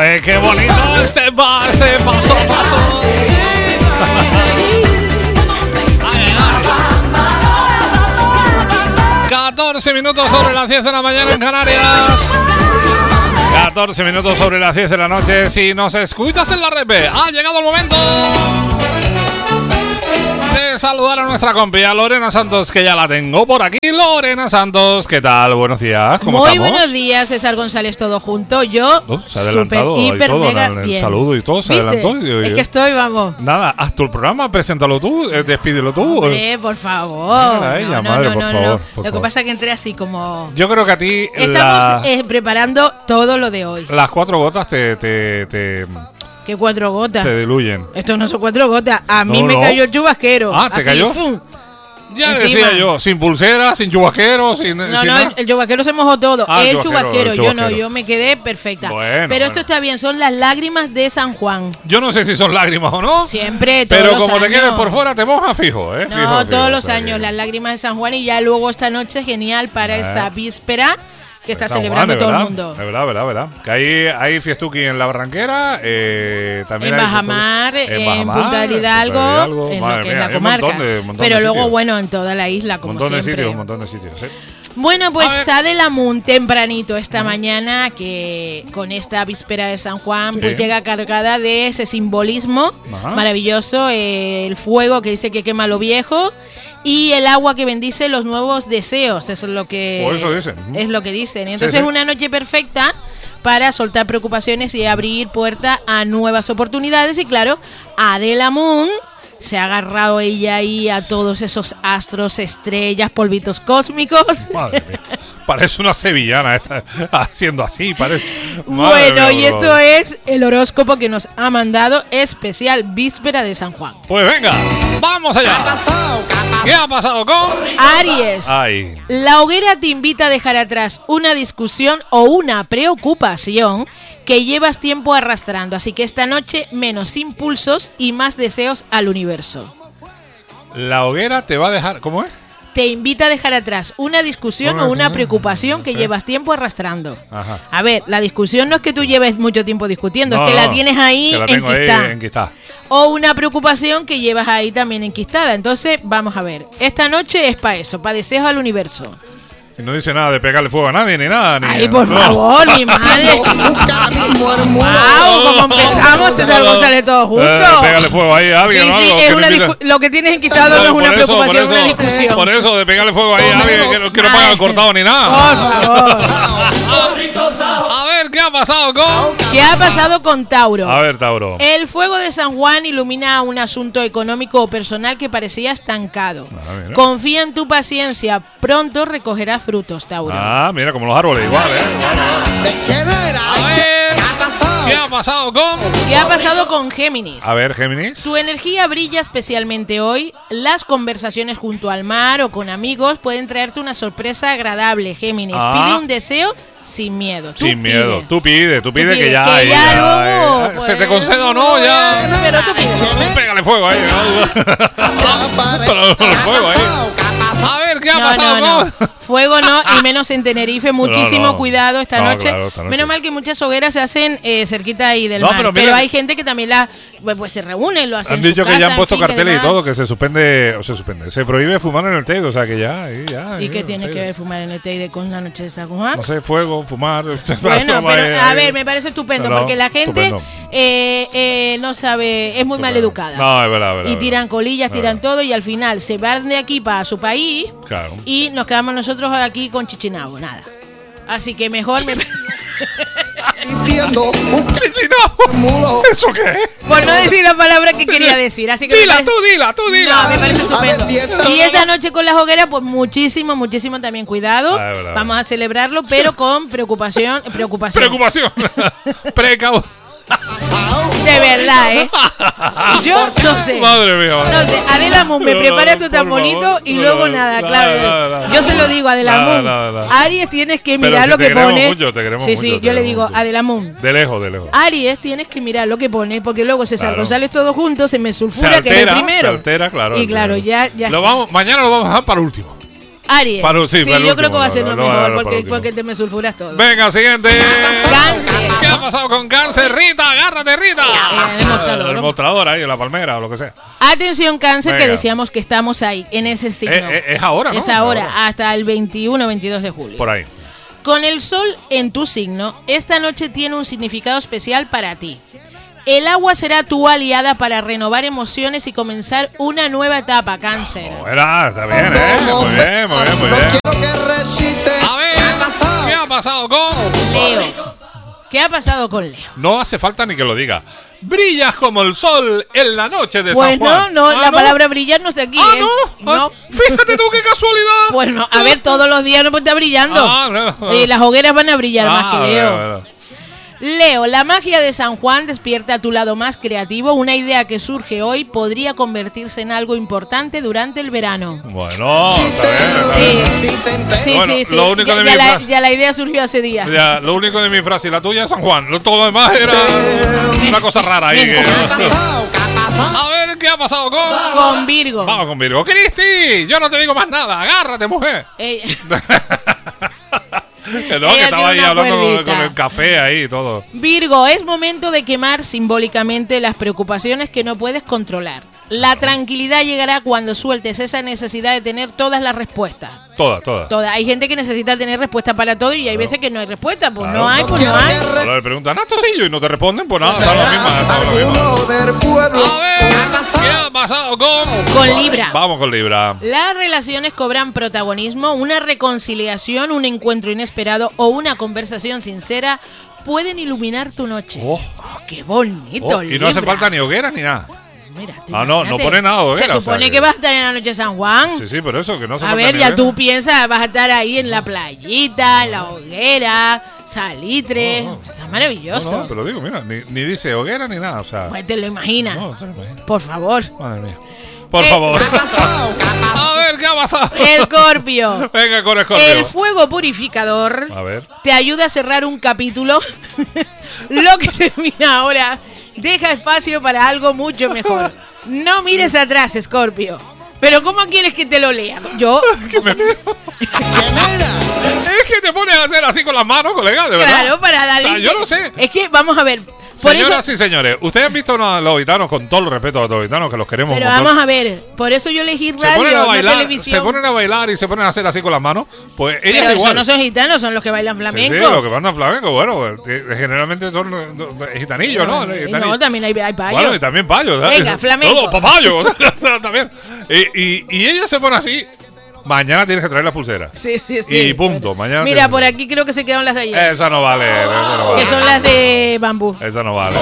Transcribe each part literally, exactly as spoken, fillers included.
ver, qué bonito este va, este paso a paso. catorce minutos sobre las diez de la mañana en Canarias. catorce minutos sobre las diez de la noche. Si nos escuchas en la red, ha llegado el momento de saludar a nuestra compía Lorena Santos, que ya la tengo por aquí. Lorena Santos, ¿qué tal? Buenos días, ¿cómo Muy estamos? buenos días, César González, todo junto. Yo, Oh, se ha adelantado super, hiper, y todo, mega el, el bien. saludo y todo, se ¿Viste? adelantó. Y, y, Es que estoy, vamos. Nada, haz tú el programa, preséntalo tú, eh, despídelo tú. Hombre, por favor. Mira a ella, no, madre, no, por no, favor, no. por Lo que favor. pasa es que entré así como... Yo creo que a ti Estamos la- eh, preparando todo lo de hoy. las cuatro gotas te, te, te, ¿Qué cuatro gotas? te diluyen. Esto no son cuatro gotas. A mí No, me no. cayó el chubasquero. Ah, ¿te así, cayó? ¡fum! Ya Encima. decía yo, sin pulsera, sin chubasquero, sin, No, sin no, nada. el, el chubasquero se mojó todo. Ah, el el chubasquero, chubasquero, el yo no, chubasquero. yo me quedé perfecta. Bueno, Pero esto bueno. está bien, son las lágrimas de San Juan. Yo no sé si son lágrimas o no. Siempre, todos Pero los como te años. quedes por fuera, te mojas fijo, ¿eh? No, Fijo, fijo, todos los o sea años, que- las lágrimas de San Juan, y ya luego esta noche genial para Eh. esta víspera que está San celebrando Juan, todo ¿verdad? el mundo. Es verdad, verdad, verdad. Que hay, hay fiestuki en la Barranquera, eh, también En hay Bajamar, fiestuki en, Bajamar, Punta del en Hidalgo, Punta del Hidalgo. en Madre lo que mía, es la hay un comarca. montón de- montón Pero de luego, sitios. bueno, en toda la isla, Un como montón de siempre. sitios, un montón de sitios, sí. Bueno, pues A ver. Adela Moon tempranito esta mañana, que con esta víspera de San Juan, Sí. pues llega cargada de ese simbolismo Ajá. maravilloso, eh, el fuego que dice que quema lo viejo y el agua que bendice los nuevos deseos. Eso es lo que Por eso dicen. es lo que dicen. Y entonces Sí, es sí. una noche perfecta para soltar preocupaciones y abrir puerta a nuevas oportunidades. Y claro, Adela Moon se ha agarrado ella ahí a todos esos astros, estrellas, polvitos cósmicos. Madre mía. Parece una sevillana esta, haciendo así. Parece. Bueno, y esto es el horóscopo que nos ha mandado especial víspera de San Juan. Pues venga, vamos allá. ¿Qué ha pasado con Aries. Ay. La hoguera te invita a dejar atrás una discusión o una preocupación que llevas tiempo arrastrando, así que esta noche menos impulsos y más deseos al universo. La hoguera te va a dejar. ¿Cómo es? Te invita a dejar atrás una discusión Una- o una preocupación que sí. llevas tiempo arrastrando. Ajá. A ver, la discusión no es que tú lleves mucho tiempo discutiendo, No, es que no, la tienes ahí que la tengo ahí enquistada. enquistada. O una preocupación que llevas ahí también enquistada. Entonces, vamos a ver. Esta noche es para eso, para deseos al universo. Y no dice nada de pegarle fuego a nadie ni nada. Ni, Ay, por no. favor, mi madre. ¡Wow! Como empezamos, César González, todos juntos. Eh, pégale fuego ahí a alguien Sí, o sí, algo. es que una no invita- discu- lo que tienes enquistado no es Por una eso, preocupación, por una eso, discusión. Por eso, de pegarle fuego ahí a alguien que, no- que no paga Ay. el cortado ni Por nada. favor. A ver, ¿qué ha pasado con...? ¿Qué ha pasado con Tauro? A ver, Tauro. El fuego de San Juan ilumina un asunto económico o personal que parecía estancado. Ah, mira. Confía en tu paciencia, pronto recogerás frutos, Tauro. Ah, mira, como los árboles, igual, ¿eh? A ver, ¿qué ha pasado con...? ¿Qué ha pasado con Géminis? A ver, Géminis. Tu energía brilla especialmente hoy. Las conversaciones junto al mar o con amigos pueden traerte una sorpresa agradable, Géminis. Ah. Pide un deseo sin miedo. Tú Sin miedo. pide. Tú pide, tú pide pide, que ya... que ahí, ya ya, luego, eh, pues, ¿se te conceda o no? Ya... Pero tú pide. Pégale fuego ahí, ¿no? Pero el fuego ahí. A ver, ¿qué ha No, pasado no, no. con...? Fuego no, y menos en Tenerife. Muchísimo No, no. cuidado esta No, noche. claro, esta noche. Menos mal que muchas hogueras se hacen eh, cerquita ahí del No, mar. pero Pero, mira- hay gente que también la, pues, pues se reúnen, lo hacen Han en su dicho que casa, ya han en puesto fin, que carteles y demás. todo, que se suspende, o se suspende, se prohíbe fumar en el Teide, o sea que ya, ahí, ya. ¿Y ahí, qué el tiene que Teide. ver fumar en el Teide con la noche de San Juan? No sé, fuego, fumar. Bueno, toma pero ahí, a ahí. ver, me parece estupendo, No, porque la gente estupendo. eh, eh, no sabe, es muy mal educada. No, es verdad, es verdad. Y tiran colillas, No, tiran no. todo, y al final se van de aquí para su país Claro. y nos quedamos nosotros aquí con chichinabo, nada. Así que mejor me... Diciendo un ¡Chichinabo! mulo. ¿Eso qué es? Por no decir la palabra que quería decir. Así que me Dila, parece- tú dila, tú dila. No, me parece estupendo. A ver, dieta. Y esta noche con las hogueras, pues muchísimo, muchísimo también cuidado. Ah, es verdad, Vamos a celebrarlo, pero con preocupación, preocupación. Preocupación. Precau. De verdad, ¿eh? Yo no sé. Madre mía. madre. No sé, Adela Moon me No, prepara no, esto tan por bonito favor. y No, luego no, nada, nada, claro. nada, nada. Yo se lo digo, Adela Nada, Moon. nada, nada. Aries, tienes que Pero mirar si lo te que queremos pone. mucho, te queremos sí, mucho, sí, te yo le queremos digo, mucho. Adela Moon. De lejos, de lejos. Aries, tienes que mirar lo que pone, porque luego César Claro. González todos juntos se me Se sulfura, que es el altera, primero. se altera, claro. Y claro, ya, ya Lo está. vamos, mañana lo vamos a dejar para último. Aries. Para, sí, sí para yo último, creo que va a ser no, lo no, mejor, no, no, porque, para porque te me sulfuras todo. Venga, siguiente. Cáncer. ¿Qué ha pasado con Cáncer? Rita, agárrate, Rita. Eh, el mostrador. El mostrador ahí, en la palmera o lo que sea. Atención, Cáncer, Venga. que decíamos que estamos ahí, en ese signo. Eh, eh, es ahora, ¿no? Es ahora, hasta el veintiuno veintidós de julio. Por ahí. Con el sol en tu signo, esta noche tiene un significado especial para ti. El agua será tu aliada para renovar emociones y comenzar una nueva etapa, Cáncer. Bueno, está bien, ¿eh? Muy bien, muy bien, muy bien. A ver, ¿qué ha pasado con Leo. ¿Qué ha pasado con Leo? No hace falta ni que lo diga. Brillas como el sol en la noche de Pues San Juan. no, no, ¿Ah, la palabra brillar no está aquí. Ah, ¿eh? no. Ah, No. Fíjate tú qué casualidad. Bueno, a ver, todos los días no puede estar brillando. Ah, no, no. Y las hogueras van a brillar más Ah, que Leo. bueno, bueno. Leo, la magia de San Juan despierta a tu lado más creativo. Una idea que surge hoy podría convertirse en algo importante durante el verano. Bueno, está bien, está Sí, bien. sí, Bueno, sí, sí. lo único ya, de ya mi la, frase- ya la idea surgió hace días. Ya, lo único de mi frase y la tuya es San Juan. Lo- Todo lo demás era una cosa rara ahí. que- A ver, ¿qué ha pasado con...? Con Virgo. Vamos con Virgo. Cristi, yo no te digo más nada. Agárrate, mujer. Eh, Que no, que Ella estaba ahí tiene una hablando con, cuerdita. con el café ahí y todo. Virgo, es momento de quemar simbólicamente las preocupaciones que no puedes controlar. La tranquilidad llegará cuando sueltes esa necesidad de tener todas las respuestas. Todas, todas. Todas. Hay gente que necesita tener respuesta para todo y hay veces que no hay respuesta. Pues Claro. no hay, pues no hay. Ahora le preguntan, ¿ah, Torrillo? Y no te responden, pues nada, está lo mismo. Está lo mismo. A ver, ¿qué ha pasado con...? Con Libra. Vamos con Libra. Las relaciones cobran protagonismo, una reconciliación, un encuentro inesperado o una conversación sincera pueden iluminar tu noche. Oh. Oh, qué bonito, Oh, y no hace Libra. falta ni hoguera ni nada. Mira, tú Ah, no, no imagínate. pone nada de hoguera, Se o sea supone que- que vas a estar en la noche de San Juan. Sí, sí, pero eso, que no hace A falta ver, ni ya hoguera. tú piensas, vas a estar ahí en la playita, en la hoguera, salitre. No, no. Esto está maravilloso. No, no, pero digo, mira, ni, ni dice hoguera ni nada, o sea... Pues te lo imaginas. No, te lo imaginas. Por favor. Madre mía. Por Eh, favor. A ver, ¿qué ha pasado? Escorpio. Venga con Escorpio. El fuego purificador A ver. te ayuda a cerrar un capítulo. Lo que termina ahora deja espacio para algo mucho mejor. No mires atrás, Escorpio. Pero ¿cómo quieres que te lo lea? Yo... Que me meo. Es que te pones a hacer así con las manos, colega, de verdad. Claro, para darle... O sea, yo no sé. Es que, vamos a ver... Por Señoras eso, y señores, ustedes han visto a los gitanos, con todo el respeto a los gitanos, que los queremos pero un montón. vamos a ver, por eso yo elegí se ponen a radio, no bailar, televisión. se ponen a bailar y se ponen a hacer así con las manos, pues ellas Pero igual. eso no son gitanos, son los que bailan Sí, flamenco. sí, los que mandan flamenco, bueno, eh, generalmente son eh, eh, gitanillos, ¿no? Eh, Gitanillos. No, también hay, hay payos. Bueno, y también payos. ¿sabes? Venga, flamenco. Todos los papayos también. Y, y, y ella se pone así. Mañana tienes que traer la pulsera. Sí, sí, sí. Y punto, mañana Mira, tienes- por aquí creo que se quedaron las de ayer. Esa no vale. Esa no vale. Que son las de bambú. Esa no vale.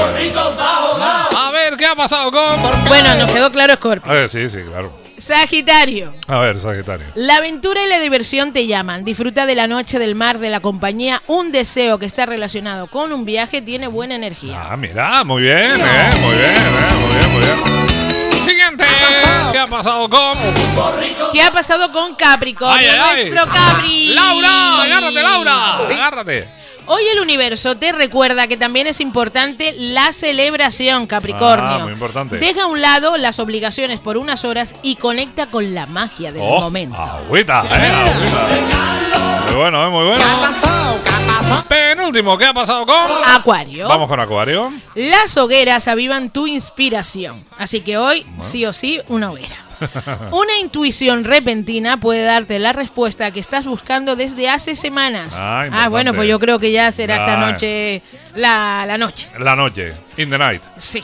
A ver, ¿qué ha pasado con...? Bueno, nos quedó claro Scorpio. A ver, sí, sí, claro. Sagitario. A ver, Sagitario. La aventura y la diversión te llaman. Disfruta de la noche, del mar, de la compañía. Un deseo que está relacionado con un viaje tiene buena energía. Ah, mira, muy bien, eh, muy bien, eh, muy bien, muy bien. Siguiente, ¿qué ha pasado con...? ¿Qué ha pasado con Capricornio? Ay, ay, ay. Nuestro Capri. ¡Laura! ¡Agárrate, Laura! ¡Agárrate! Hoy el universo te recuerda que también es importante la celebración, Capricornio. Ah, muy importante. Deja a un lado las obligaciones por unas horas y conecta con la magia del Oh, momento. agüita, eh, agüita. Muy bueno, eh, muy bueno. Penúltimo, ¿qué ha pasado con...? Acuario. Vamos con Acuario. Las hogueras avivan tu inspiración. Así que hoy, sí o sí, una hoguera. Una intuición repentina puede darte la respuesta que estás buscando desde hace semanas. Ah, Ah, importante. bueno, pues yo creo que ya será esta Ya. noche la, la noche. La noche, in the night. Sí.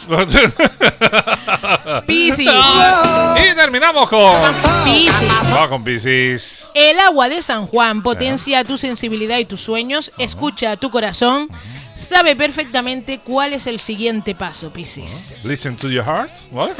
Piscis. Y terminamos con... Piscis. Va con Piscis. El agua de San Juan potencia tu sensibilidad y tus sueños, escucha a tu corazón, sabe perfectamente cuál es el siguiente paso, Piscis. Listen to your heart. What?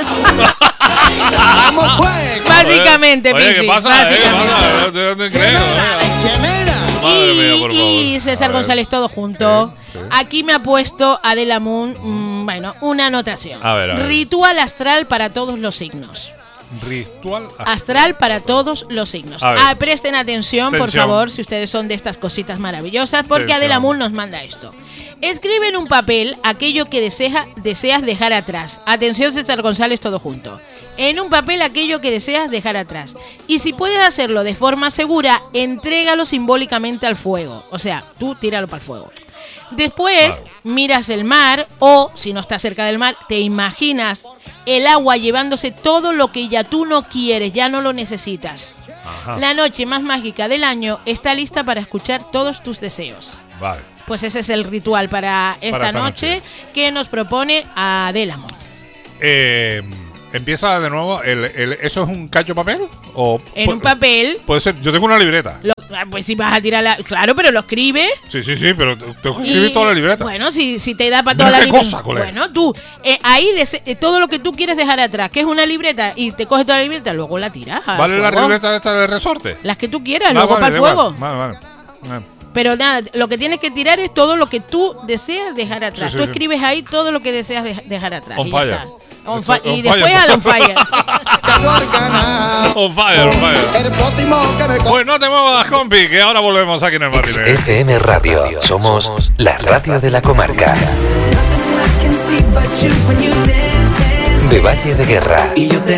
Básicamente, Oye, Piscis. ¿qué pasa? básicamente. ¿Eh? ¿Qué pasa? No te- no te creo, ¿eh? Madre mía, por Y, y favor. César A ver. González, todo junto. Sí, sí. Aquí me ha puesto Adela Moon, mm, bueno, una anotación. A ver, a ver. Ritual astral para todos los signos. Ritual Astral para todos los signos. A ver. Ah, presten atención, por Atención. favor, si ustedes son de estas cositas maravillosas, porque Atención. Adela Moon nos manda esto. Escribe en un papel aquello que desea, deseas dejar atrás. Atención, César González, todo junto. en un papel aquello que deseas dejar atrás. Y si puedes hacerlo de forma segura, entrégalo simbólicamente al fuego. O sea, tú tíralo para el fuego. Después claro. miras el mar o, si no estás cerca del mar, te imaginas el agua llevándose todo lo que ya tú no quieres, ya no lo necesitas. Ajá. La noche más mágica del año está lista para escuchar todos tus deseos. Vale. Pues ese es el ritual para esta, para esta noche, noche que nos propone Adélamo. Eh... Empieza de nuevo, el, el, ¿eso es un cacho papel? O en un papel. Puede ser, yo tengo una libreta. Lo, pues si vas a tirar la... Claro, pero lo escribes. Sí, sí, sí, pero tengo que escribir y, toda la libreta. Bueno, si, si te da para toda la qué libreta. cosa, colega. Bueno, tú, eh, ahí de, eh, todo lo que tú quieres dejar atrás, que es una libreta, y te coges toda la libreta, luego la tiras. ¿Vale la libreta esta de resorte? Las que tú quieras, ah, luego vale, para el fuego. Vale, vale. vale. Pero nada, lo que tienes que tirar es todo lo que tú deseas dejar atrás. Sí, sí, tú sí. escribes ahí todo lo que deseas de, dejar atrás. On y fire. Ya está. On fi- on y fire. después al on fire. On fire, on fire. Pues no te muevas, compi, que ahora volvemos aquí en el Matiné. F M Radio. Somos la radio de la comarca. De Valle de Guerra. Y yo te